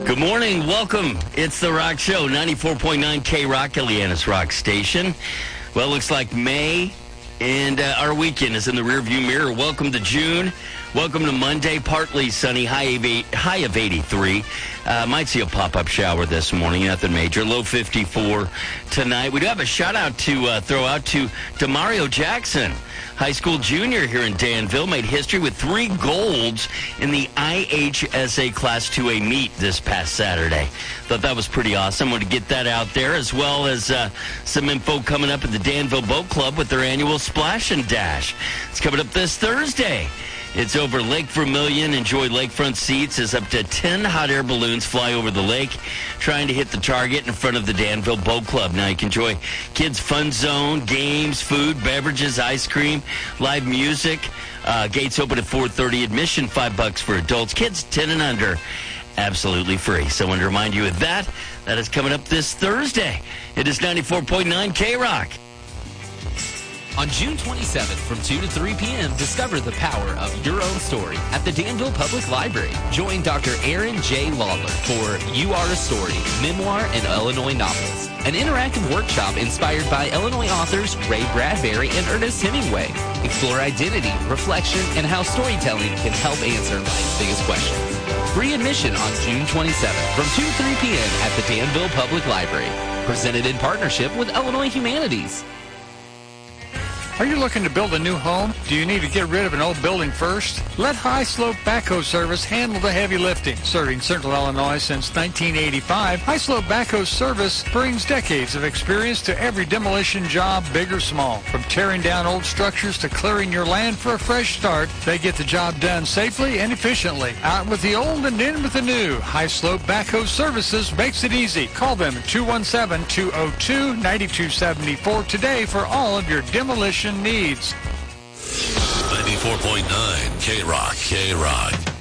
Good morning. Welcome. It's The Rock Show, 94.9 K-Rock, Ileana's Rock Station. Well, it looks like May and our weekend is in the rearview mirror. Welcome to June. Welcome to Monday. Partly sunny, high of 83. Might see a pop-up shower this morning, nothing major. Low 54 tonight. We do have a shout-out to throw out to Demario Jackson, high school junior here in Danville. Made history with 3 golds in the IHSA Class 2A meet this past Saturday. Thought that was pretty awesome. Want to get that out there, as well as some info coming up at the Danville Boat Club with their annual Splash and Dash. It's coming up this Thursday. It's over Lake Vermilion. Enjoy lakefront seats as up to 10 hot air balloons fly over the lake, trying to hit the target in front of the Danville Boat Club. Now you can enjoy kids' fun zone, games, food, beverages, ice cream, live music. Gates open at 4:30. Admission $5 for adults. Kids 10 and under, absolutely free. So I want to remind you of that. That is coming up this Thursday. It is 94.9 K-Rock. On June 27th from 2 to 3 p.m., discover the power of your own story at the Danville Public Library. Join Dr. Aaron J. Lawler for You Are a Story, Memoir and Illinois Novels, an interactive workshop inspired by Illinois authors Ray Bradbury and Ernest Hemingway. Explore identity, reflection, and how storytelling can help answer life's biggest questions. Free admission on June 27th from 2 to 3 p.m. at the Danville Public Library. Presented in partnership with Illinois Humanities. Are you looking to build a new home? Do you need to get rid of an old building first? Let High Slope Backhoe Service handle the heavy lifting. Serving Central Illinois since 1985, High Slope Backhoe Service brings decades of experience to every demolition job, big or small. From tearing down old structures to clearing your land for a fresh start, they get the job done safely and efficiently. Out with the old and in with the new. High Slope Backhoe Services makes it easy. Call them at 217-202-9274 today for all of your demolition needs. 94.9 K-Rock.